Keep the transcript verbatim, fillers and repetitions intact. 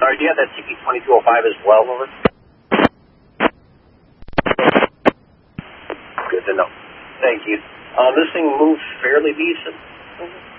Sorry, do you have that C P twenty-two oh five as well, over? Good to know. Thank you. Uh, this thing moves fairly decent. Mm-hmm.